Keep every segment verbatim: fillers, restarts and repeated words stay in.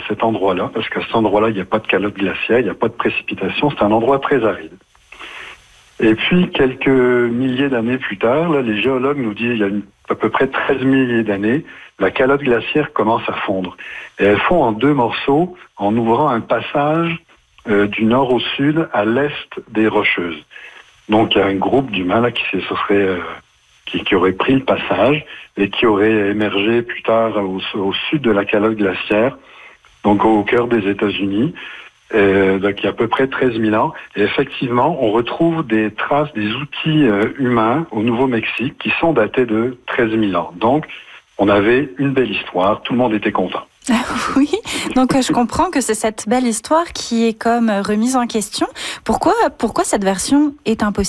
cet endroit-là, parce qu'à cet endroit-là, il n'y a pas de calotte glaciaire, il n'y a pas de précipitation, c'est un endroit très aride. Et puis, quelques milliers d'années plus tard, là, les géologues nous disent, il y a une, à peu près treize milliers d'années, la calotte glaciaire commence à fondre. Et elle fond en deux morceaux en ouvrant un passage euh, du nord au sud à l'est des Rocheuses. Donc, il y a un groupe d'humains là, qui se serait, euh, qui, qui aurait pris le passage et qui aurait émergé plus tard au, au sud de la calotte glaciaire, donc au cœur des États-Unis. Euh, donc il y a à peu près treize mille ans. Et effectivement, on retrouve des traces, des outils euh, humains au Nouveau-Mexique qui sont datés de treize mille ans. Donc, on avait une belle histoire, tout le monde était content. Oui, donc euh, je comprends que c'est cette belle histoire qui est comme remise en question. Pourquoi, pourquoi cette version est impossible ?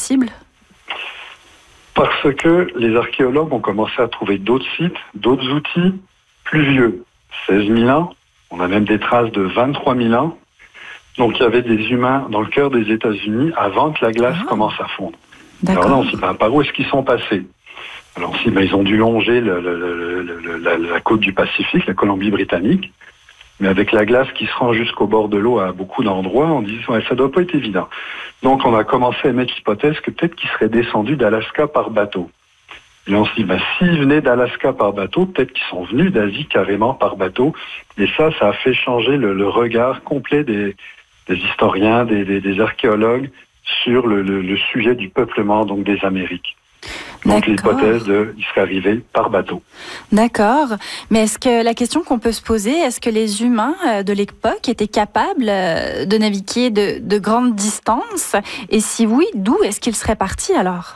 Parce que les archéologues ont commencé à trouver d'autres sites, d'autres outils plus vieux. seize mille ans, on a même des traces de vingt-trois mille ans. Donc, il y avait des humains dans le cœur des États-Unis avant que la glace ah. commence à fondre. D'accord. Alors là, on s'est dit, ben, par où est-ce qu'ils sont passés? Alors, si, ben, ils ont dû longer le, le, le, le, la, la côte du Pacifique, la Colombie-Britannique. Mais avec la glace qui se rend jusqu'au bord de l'eau à beaucoup d'endroits, on dit, ouais, ça doit pas être évident. Donc, on a commencé à émettre l'hypothèse que peut-être qu'ils seraient descendus d'Alaska par bateau. Et on se dit, ben, s'ils venaient d'Alaska par bateau, peut-être qu'ils sont venus d'Asie carrément par bateau. Et ça, ça a fait changer le, le regard complet des des historiens, des, des, des archéologues sur le, le, le sujet du peuplement donc des Amériques. Donc l'hypothèse de il serait arrivé par bateau. D'accord. Mais est-ce que la question qu'on peut se poser, est-ce que les humains de l'époque étaient capables de naviguer de, de grandes distances? Et si oui, d'où est-ce qu'ils seraient partis alors?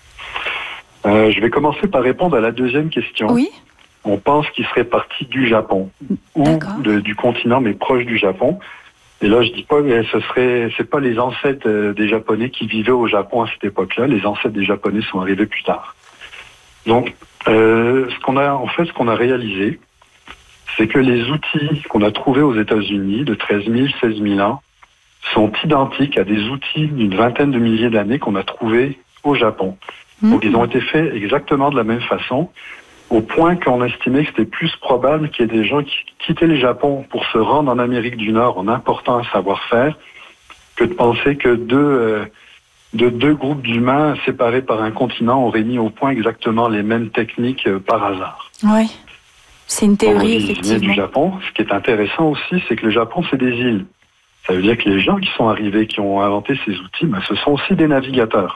euh, Je vais commencer par répondre à la deuxième question. Oui. On pense qu'ils seraient partis du Japon ou de, du continent, mais proche du Japon. Et là, je dis pas, mais ce serait, c'est pas les ancêtres euh, des Japonais qui vivaient au Japon à cette époque-là. Les ancêtres des Japonais sont arrivés plus tard. Donc, euh, ce qu'on a, en fait, ce qu'on a réalisé, c'est que les outils qu'on a trouvés aux États-Unis de treize mille, seize mille ans sont identiques à des outils d'une vingtaine de milliers d'années qu'on a trouvés au Japon. Mmh. Donc, ils ont été faits exactement de la même façon, au point qu'on estimait que c'était plus probable qu'il y ait des gens qui quittaient le Japon pour se rendre en Amérique du Nord en important un savoir-faire que de penser que deux, euh, de deux groupes d'humains séparés par un continent auraient mis au point exactement les mêmes techniques euh, par hasard. Oui, c'est une théorie, donc, effectivement. Du Japon. Ce qui est intéressant aussi, c'est que le Japon, c'est des îles. Ça veut dire que les gens qui sont arrivés, qui ont inventé ces outils, ben, ce sont aussi des navigateurs.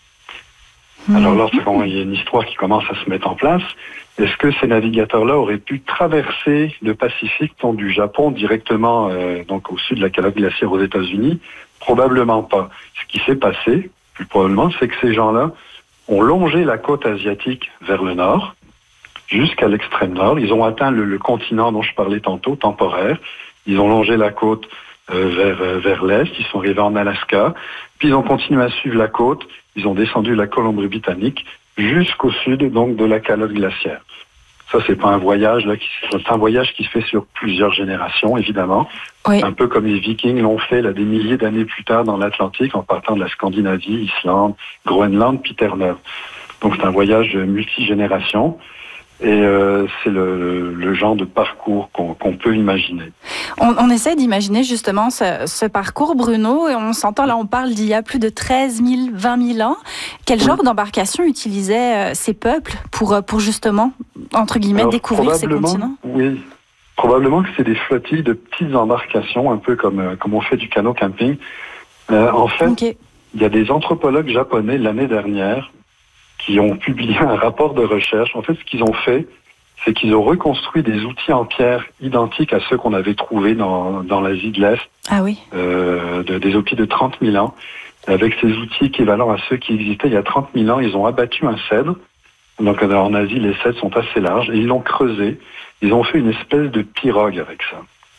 Mmh. Alors là, il y a une histoire qui commence à se mettre en place. Est-ce que ces navigateurs-là auraient pu traverser le Pacifique, donc du Japon directement euh, donc au sud de la calotte glaciaire aux États-Unis? Probablement pas. Ce qui s'est passé, plus probablement, c'est que ces gens-là ont longé la côte asiatique vers le nord, jusqu'à l'extrême nord. Ils ont atteint le, le continent dont je parlais tantôt, temporaire. Ils ont longé la côte euh, vers, euh, vers l'est. Ils sont arrivés en Alaska. Puis ils ont continué à suivre la côte. Ils ont descendu la Colombie-Britannique jusqu'au sud, donc, de la calotte glaciaire. Ça, c'est pas un voyage, là, qui, c'est un voyage qui se fait sur plusieurs générations, évidemment. Oui. Un peu comme les Vikings l'ont fait, là, des milliers d'années plus tard dans l'Atlantique, en partant de la Scandinavie, Islande, Groenland, puis Terre-Neuve. Donc, c'est un voyage multigénération. Et euh, c'est le, le genre de parcours qu'on, qu'on peut imaginer. On, on essaie d'imaginer justement ce, ce parcours, Bruno, et on s'entend là, on parle d'il y a plus de treize mille, vingt mille ans. Quel oui. genre d'embarcation utilisaient euh, ces peuples pour, pour justement, entre guillemets, Alors, découvrir ces continents? Oui, probablement que c'est des flottilles de petites embarcations, un peu comme, euh, comme on fait du canot camping. Euh, en fait, okay. il y a des anthropologues japonais l'année dernière qui ont publié un rapport de recherche. En fait, ce qu'ils ont fait, c'est qu'ils ont reconstruit des outils en pierre identiques à ceux qu'on avait trouvés dans, dans l'Asie de l'Est. Ah oui. Euh, de, des outils de trente mille ans. Avec ces outils équivalents à ceux qui existaient il y a trente mille ans, ils ont abattu un cèdre. Donc, en Asie, les cèdres sont assez larges. Et ils l'ont creusé. Ils ont fait une espèce de pirogue avec ça.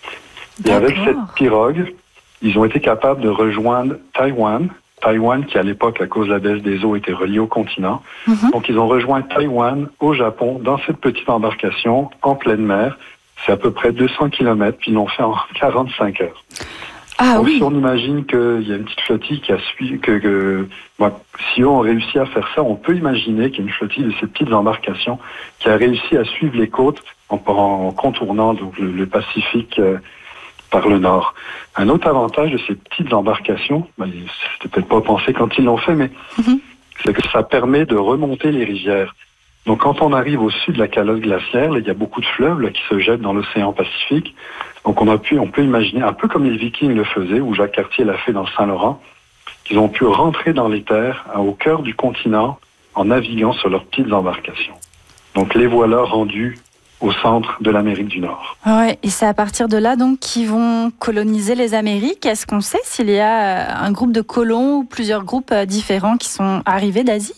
Et D'accord. avec cette pirogue, ils ont été capables de rejoindre Taïwan, Taïwan, qui à l'époque, à cause de la baisse des eaux, était relié au continent. Mm-hmm. Donc, ils ont rejoint Taïwan au Japon, dans cette petite embarcation, en pleine mer. C'est à peu près deux cents kilomètres, puis ils l'ont fait en quarante-cinq heures. Ah, Donc, oui. si on imagine qu'il y a une petite flottille qui a suivi, que, que bon, si on réussit à faire ça, on peut imaginer qu'il y a une flottille de ces petites embarcations qui a réussi à suivre les côtes en, en contournant donc, le, le Pacifique, euh, par le nord. Un autre avantage de ces petites embarcations, ben, c'était peut-être pas pensé quand ils l'ont fait, mais mm-hmm. c'est que ça permet de remonter les rivières. Donc, quand on arrive au sud de la calotte glaciaire, là, il y a beaucoup de fleuves là, qui se jettent dans l'océan Pacifique. Donc, on a pu, on peut imaginer, un peu comme les Vikings le faisaient, ou Jacques Cartier l'a fait dans le Saint-Laurent, qu'ils ont pu rentrer dans les terres, au cœur du continent, en naviguant sur leurs petites embarcations. Donc, les voilà rendus au centre de l'Amérique du Nord. Ouais, et c'est à partir de là donc qu'ils vont coloniser les Amériques. Est-ce qu'on sait s'il y a un groupe de colons ou plusieurs groupes différents qui sont arrivés d'Asie?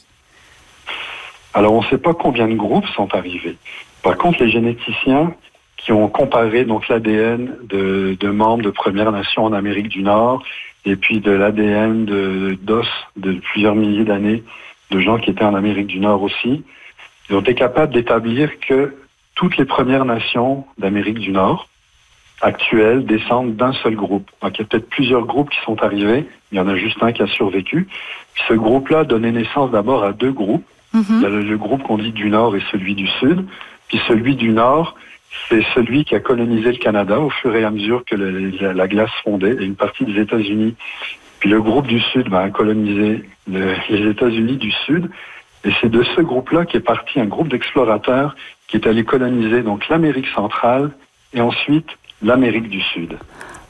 Alors, on ne sait pas combien de groupes sont arrivés. Par contre, les généticiens qui ont comparé donc l'A D N de, de membres de Premières Nations en Amérique du Nord et puis de l'A D N de, d'os de plusieurs milliers d'années de gens qui étaient en Amérique du Nord aussi, ils ont été capables d'établir que toutes les Premières Nations d'Amérique du Nord actuelles descendent d'un seul groupe. Donc, il y a peut-être plusieurs groupes qui sont arrivés, il y en a juste un qui a survécu. Puis ce groupe-là donnait naissance d'abord à deux groupes. Mm-hmm. Le, le groupe qu'on dit du Nord et celui du Sud. Puis celui du Nord, c'est celui qui a colonisé le Canada au fur et à mesure que le, la, la glace fondait et une partie des États-Unis. Puis le groupe du Sud ben, a colonisé le, les États-Unis du Sud. Et c'est de ce groupe-là qu'est parti un groupe d'explorateurs qui est allé coloniser donc l'Amérique centrale et ensuite l'Amérique du Sud.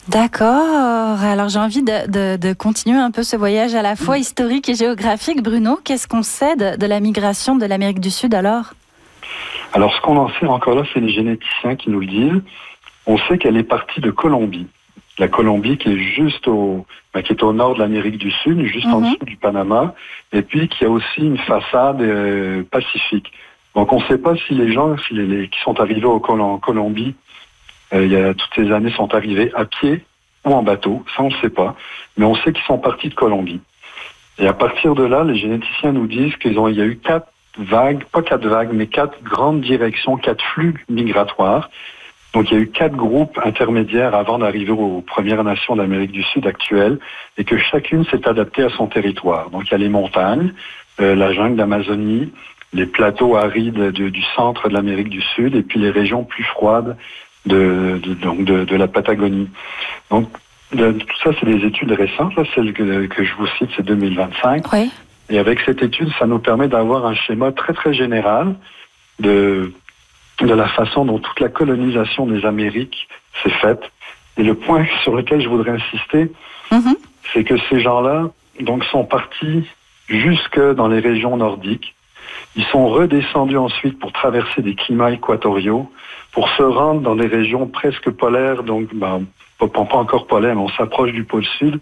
D'accord. Alors j'ai envie de, de, de continuer un peu ce voyage à la fois mmh. historique et géographique. Bruno, qu'est-ce qu'on sait de, de la migration de l'Amérique du Sud alors? Alors ce qu'on en sait encore là, c'est les généticiens qui nous le disent. On sait qu'elle est partie de Colombie. La Colombie qui est juste au, ben, qui est au nord de l'Amérique du Sud, juste mmh. en dessous du Panama, et puis qui a aussi une façade euh, pacifique. Donc on ne sait pas si les gens si les, les, qui sont arrivés au Col- en Colombie Euh, il y a toutes ces années sont arrivés à pied ou en bateau, ça on ne sait pas, mais on sait qu'ils sont partis de Colombie. Et à partir de là, les généticiens nous disent qu'il y a eu quatre vagues, pas quatre vagues, mais quatre grandes directions, quatre flux migratoires. Donc il y a eu quatre groupes intermédiaires avant d'arriver aux Premières Nations d'Amérique du Sud actuelles, et que chacune s'est adaptée à son territoire. Donc il y a les montagnes, euh, la jungle d'Amazonie, les plateaux arides de, du centre de l'Amérique du Sud, et puis les régions plus froides De, de, donc de, de la Patagonie. Donc, de, tout ça, c'est des études récentes. Là, celle que, que je vous cite, c'est deux mille vingt-cinq. Oui. Et avec cette étude, ça nous permet d'avoir un schéma très, très général de, de la façon dont toute la colonisation des Amériques s'est faite. Et le point sur lequel je voudrais insister, mm-hmm. c'est que ces gens-là donc, sont partis jusque dans les régions nordiques. Ils sont redescendus ensuite pour traverser des climats équatoriaux, pour se rendre dans des régions presque polaires, donc ben, pas, pas encore polaires, mais on s'approche du pôle sud.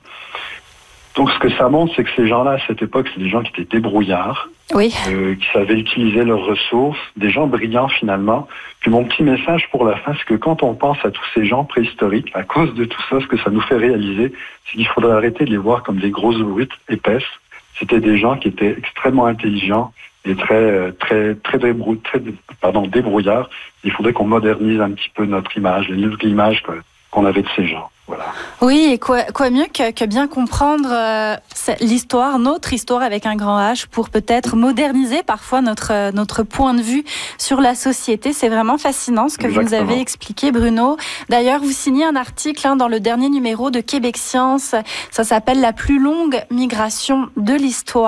Donc ce que ça montre, c'est que ces gens-là, à cette époque, c'est des gens qui étaient débrouillards, oui. euh, qui savaient utiliser leurs ressources, des gens brillants finalement. Puis mon petit message pour la fin, c'est que quand on pense à tous ces gens préhistoriques, à cause de tout ça, ce que ça nous fait réaliser, c'est qu'il faudrait arrêter de les voir comme des grosses brutes épaisses. C'était des gens qui étaient extrêmement intelligents, et très, très, très, débrou, très pardon, débrouillard. Il faudrait qu'on modernise un petit peu notre image, l'image qu'on avait de ces gens. Voilà. Oui, et quoi, quoi mieux que, que bien comprendre euh, l'histoire, notre histoire avec un grand H, pour peut-être moderniser parfois notre, notre point de vue sur la société. C'est vraiment fascinant ce que Exactement. Vous nous avez expliqué, Bruno. D'ailleurs, vous signez un article hein, dans le dernier numéro de Québec Science. Ça s'appelle « La plus longue migration de l'histoire ».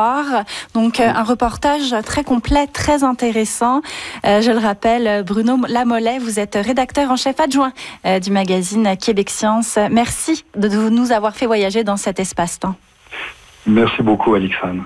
Donc, euh, un reportage très complet, très intéressant. Euh, je le rappelle, Bruno Lamollet, vous êtes rédacteur en chef adjoint euh, du magazine Québec Science. Merci de nous avoir fait voyager dans cet espace-temps. Merci beaucoup, Alexandre.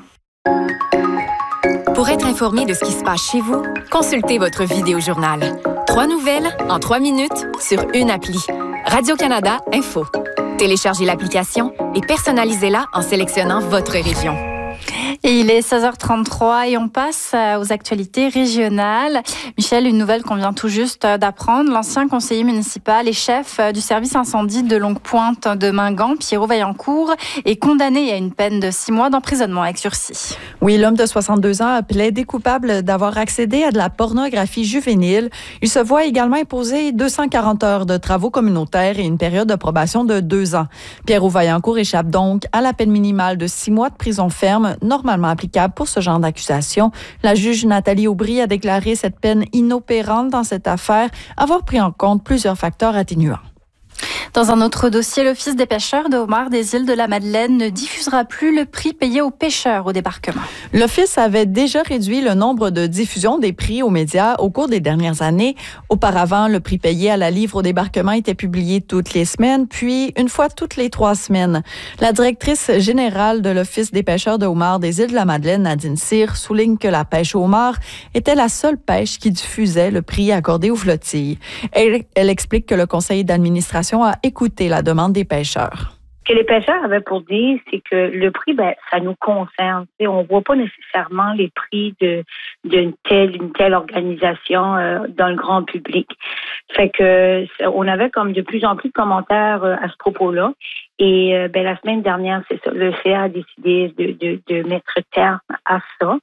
Pour être informé de ce qui se passe chez vous, consultez votre vidéojournal. Trois nouvelles en trois minutes sur une appli. Radio-Canada Info. Téléchargez l'application et personnalisez-la en sélectionnant votre région. Et il est seize heures trente-trois et on passe aux actualités régionales. Michel, une nouvelle qu'on vient tout juste d'apprendre. L'ancien conseiller municipal et chef du service incendie de Longue-Pointe de Mingan, Pierrot Vaillancourt, est condamné à une peine de six mois d'emprisonnement avec sursis. Oui, l'homme de soixante-deux ans a plaidé coupable d'avoir accédé à de la pornographie juvénile. Il se voit également imposer deux cent quarante heures de travaux communautaires et une période de probation de deux ans. Pierrot Vaillancourt échappe donc à la peine minimale de six mois de prison ferme, normalement applicable pour ce genre d'accusation. La juge Nathalie Aubry a déclaré cette peine inopérante dans cette affaire, avoir pris en compte plusieurs facteurs atténuants. Dans un autre dossier, l'Office des pêcheurs de homards des îles de la Madeleine ne diffusera plus le prix payé aux pêcheurs au débarquement. L'Office avait déjà réduit le nombre de diffusions des prix aux médias au cours des dernières années. Auparavant, le prix payé à la livre au débarquement était publié toutes les semaines, puis une fois toutes les trois semaines. La directrice générale de l'Office des pêcheurs de homards des îles de la Madeleine, Nadine Cyr, souligne que la pêche au homard était la seule pêche qui diffusait le prix accordé aux flottilles. Elle, elle explique que le conseil d'administration a écouté la demande des pêcheurs. Ce que les pêcheurs avaient pour dire, c'est que le prix, ben, ça nous concerne. T'sais, on voit pas nécessairement les prix de d'une telle une telle organisation euh, dans le grand public. Fait que on avait comme de plus en plus de commentaires euh, à ce propos-là. Et euh, ben la semaine dernière, c'est ça, le C A a décidé de de, de mettre terme à ça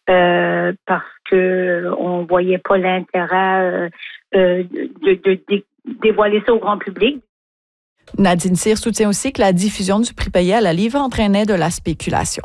euh, parce que on voyait pas l'intérêt euh, de, de, de dévoiler ça au grand public. Nadine Cyr soutient aussi que la diffusion du prix payé à la livre entraînait de la spéculation.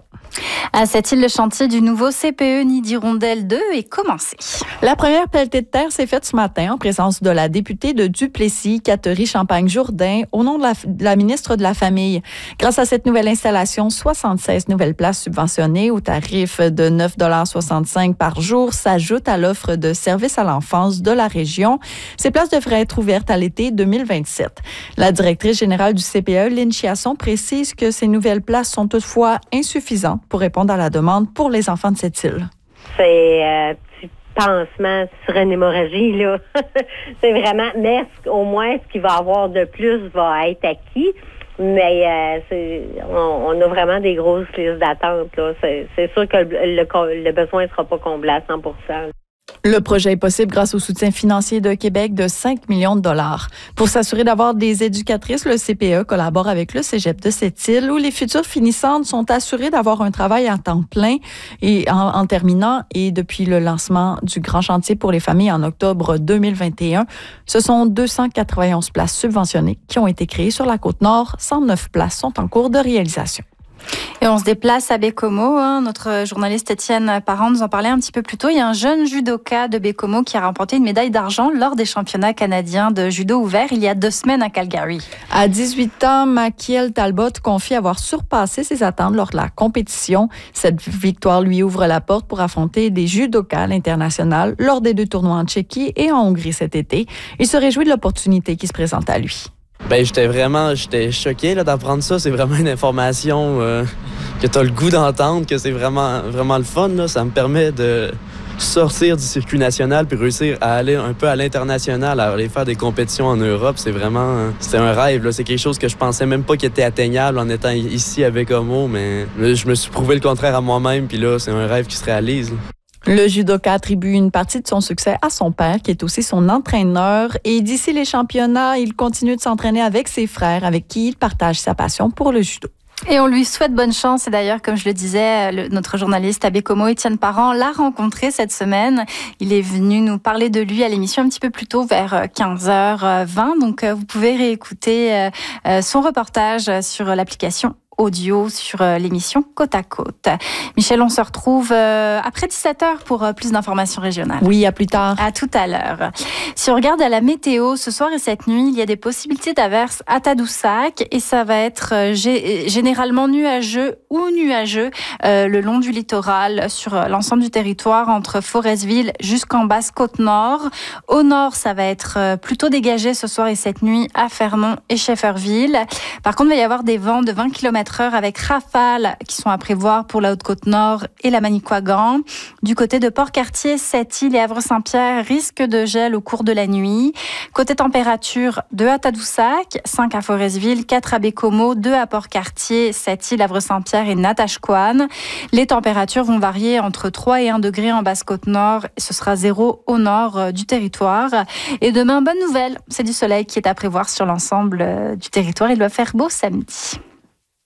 À cette île, le chantier du nouveau C P E Nid d'Hirondelle deux est commencé. La première pelletée de terre s'est faite ce matin en présence de la députée de Duplessis, Catherine Champagne-Jourdain, au nom de la, de la ministre de la Famille. Grâce à cette nouvelle installation, soixante-seize nouvelles places subventionnées au tarif de neuf dollars soixante-cinq par jour s'ajoutent à l'offre de services à l'enfance de la région. Ces places devraient être ouvertes à l'été deux mille vingt-sept. La directrice générale du C P E, Lynn Chiasson, précise que ces nouvelles places sont toutefois insuffisantes pour répondre à la demande pour les enfants de cette île. C'est un euh, petit pansement sur une hémorragie, là. C'est vraiment, mais au moins, ce qu'il va y avoir de plus va être acquis. Mais euh, c'est, on, on a vraiment des grosses listes d'attente, là. C'est, c'est sûr que le, le, le besoin ne sera pas comblé à cent pour cent. Le projet est possible grâce au soutien financier de Québec de cinq millions de dollars. Pour s'assurer d'avoir des éducatrices, le C P E collabore avec le cégep de cette île où les futures finissantes sont assurées d'avoir un travail à temps plein et en, en terminant. Et depuis le lancement du grand chantier pour les familles en octobre deux mille vingt et un, ce sont deux cent quatre-vingt-onze places subventionnées qui ont été créées sur la Côte-Nord. cent neuf places sont en cours de réalisation. Et on se déplace à Baie-Comeau. Hein. Notre journaliste Étienne Parent nous en parlait un petit peu plus tôt. Il y a un jeune judoka de Baie-Comeau qui a remporté une médaille d'argent lors des championnats canadiens de judo ouvert il y a deux semaines à Calgary. À dix-huit ans, Makiel Talbot confie avoir surpassé ses attentes lors de la compétition. Cette victoire lui ouvre la porte pour affronter des judokas à l'international lors des deux tournois en Tchéquie et en Hongrie cet été. Il se réjouit de l'opportunité qui se présente à lui. Ben j'étais vraiment j'étais choqué là, d'apprendre ça. C'est vraiment une information euh, que tu as le goût d'entendre, que c'est vraiment, vraiment le fun. Là. Ça me permet de sortir du circuit national puis réussir à aller un peu à l'international, à aller faire des compétitions en Europe. C'est vraiment... C'était un rêve. Là. C'est quelque chose que je pensais même pas qui était atteignable en étant ici avec Homo, mais là, je me suis prouvé le contraire à moi-même puis là, c'est un rêve qui se réalise. Là. Le judoka attribue une partie de son succès à son père, qui est aussi son entraîneur. Et d'ici les championnats, il continue de s'entraîner avec ses frères, avec qui il partage sa passion pour le judo. Et on lui souhaite bonne chance. Et d'ailleurs, comme je le disais, le, notre journaliste à Baie-Comeau, Étienne Parent, l'a rencontré cette semaine. Il est venu nous parler de lui à l'émission un petit peu plus tôt, vers quinze heures vingt. Donc, vous pouvez réécouter son reportage sur l'application audio sur l'émission Côte à Côte. Michel, on se retrouve après dix-sept heures pour plus d'informations régionales. Oui, à plus tard. À tout à l'heure. Si on regarde à la météo, ce soir et cette nuit, il y a des possibilités d'averses à Tadoussac et ça va être g- généralement nuageux ou nuageux euh, le long du littoral sur l'ensemble du territoire entre Forestville jusqu'en Basse-Côte-Nord. Au nord, ça va être plutôt dégagé ce soir et cette nuit à Fermont et Shefferville. Par contre, il va y avoir des vents de vingt kilomètres heure avec rafales qui sont à prévoir pour la Haute-Côte-Nord et la Manicouagan. Du côté de Port-Cartier, Sept-Îles et Havre-Saint-Pierre, risque de gel au cours de la nuit. Côté température, deux à Tadoussac, cinq à Forestville, quatre à Baie-Comeau, deux à Port-Cartier, Sept-Îles, Havre-Saint-Pierre et Natashquan. Les températures vont varier entre trois et un degré en Basse-Côte-Nord. Ce sera zéro au nord du territoire. Et demain, bonne nouvelle, c'est du soleil qui est à prévoir sur l'ensemble du territoire. Il doit faire beau samedi.